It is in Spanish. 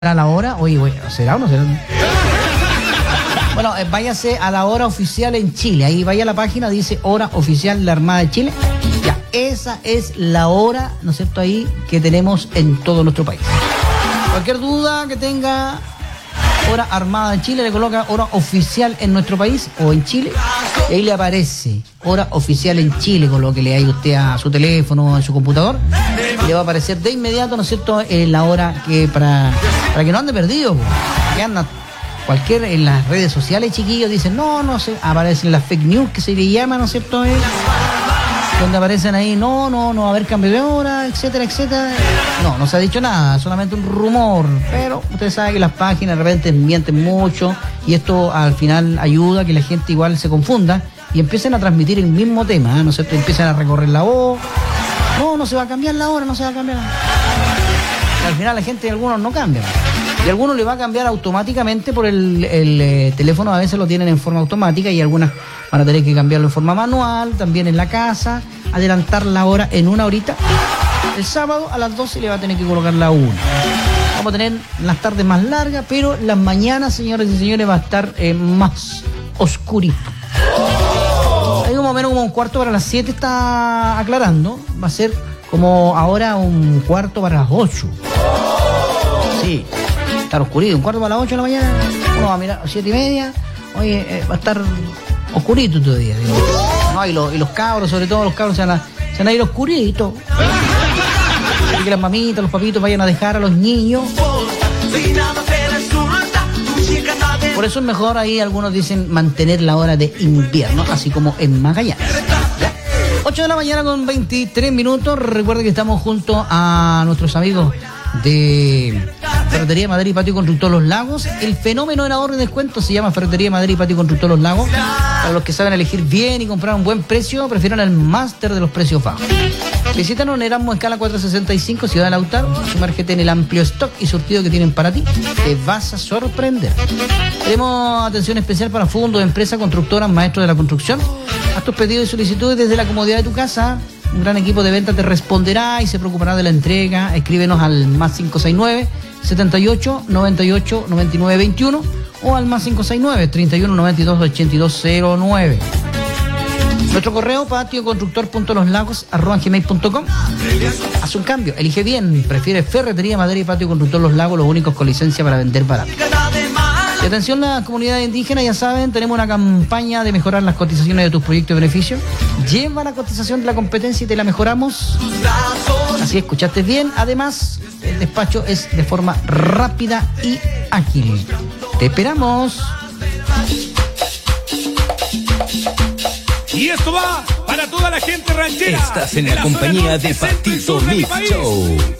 a la hora, oye, ¿será o no será? Bueno, váyase a la hora oficial en Chile. Ahí vaya a la página, dice hora oficial de la Armada de Chile. Ya, esa es la hora, ¿no es cierto?, ahí que tenemos en todo nuestro país. Cualquier duda que tenga, hora Armada de Chile, le coloca hora oficial en nuestro país o en Chile. Y ahí le aparece hora oficial en Chile, colóquele ahí usted a su teléfono, a su computador. Y le va a aparecer de inmediato, ¿no es cierto?, la hora que para que no ande perdido, que anda cualquier en las redes sociales, chiquillos, dicen, no sé, aparecen las fake news que se le llama, ¿no es cierto?, donde aparecen ahí, no va a haber cambio de hora, etcétera. No se ha dicho nada, solamente un rumor, pero usted sabe que las páginas de repente mienten mucho y esto al final ayuda a que la gente igual se confunda y empiecen a transmitir el mismo tema, ¿no es cierto?, empiezan a recorrer la voz, no se va a cambiar la hora, no se va a cambiar. Al final la gente, algunos no cambian. Y algunos le va a cambiar automáticamente por el teléfono, a veces lo tienen en forma automática y algunas van a tener que cambiarlo en forma manual, también en la casa, adelantar la hora en una horita. El sábado a las 12 le va a tener que colocar la 1. Vamos a tener las tardes más largas, pero las mañanas, señores y señores, va a estar más oscurito. Hay más o menos como un cuarto para las 7 está aclarando, va a ser como ahora un cuarto para las 8. Sí. Estar oscurito, un cuarto para las 8 de la mañana, uno va a mirar a 7:30, oye, va a estar oscurito todavía. No, y los cabros, sobre todo los cabros, se van a ir oscuritos. Así que las mamitas, los papitos vayan a dejar a los niños. Por eso es mejor, ahí algunos dicen mantener la hora de invierno, así como en Magallanes. 8 de la mañana con 23 minutos. Recuerden que estamos junto a nuestros amigos de Ferretería Madrid y Patio Constructor Los Lagos. El fenómeno en ahorro y descuento se llama Ferretería Madrid y Patio Constructor Los Lagos. Para los que saben elegir bien y comprar a un buen precio, prefieran el máster de los precios bajos. Visítanos en Erasmus Escala 465, Ciudad de Lautaro. Sumérgete en el amplio stock y surtido que tienen para ti. Te vas a sorprender. Tenemos atención especial para fondos, empresas, constructoras, maestros de la construcción. Haz tus pedidos y solicitudes desde la comodidad de tu casa. Un gran equipo de venta te responderá y se preocupará de la entrega. Escríbenos al más 569 78 98 99 21 o al más 569 31 92 8209. Nuestro correo patioconstructor.loslagos@gmail.com. Haz un cambio, elige bien, prefiere Ferretería Madrid y Patio Constructor Los Lagos, los únicos con licencia para vender barato. Y atención a la comunidad indígena, ya saben, tenemos una campaña de mejorar las cotizaciones de tus proyectos de beneficio. Lleva la cotización de la competencia y te la mejoramos. Así escuchaste bien. Además, el despacho es de forma rápida y ágil. Te esperamos. Y esto va para toda la gente ranchera. Estás en la compañía de Patito Mix Show.